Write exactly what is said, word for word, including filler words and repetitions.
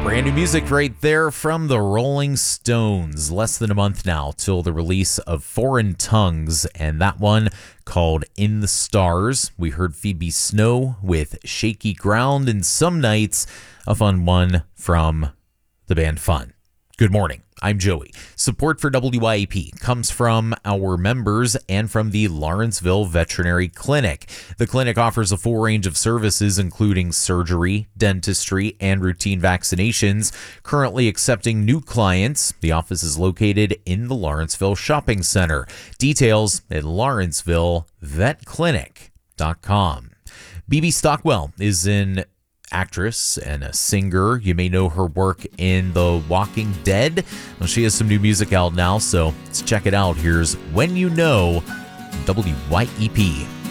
Brand new music right there from the Rolling Stones. Less than a month now till the release of Foreign Tongues, and that one called In the Stars. We heard Phoebe Snow with Shaky Ground, and Some Nights, a fun one from the band Fun. Good morning. I'm Joey. Support for W I A P comes from our members and from the Lawrenceville Veterinary Clinic. The clinic offers a full range of services, including surgery, dentistry, and routine vaccinations. Currently accepting new clients. The office is located in the Lawrenceville Shopping Center. Details at lawrenceville vet clinic dot com. B B Stockwell is in actress and a singer. You may know her work in The Walking Dead. Well, she has some new music out now, so let's check it out. Here's When You Know, W Y E P.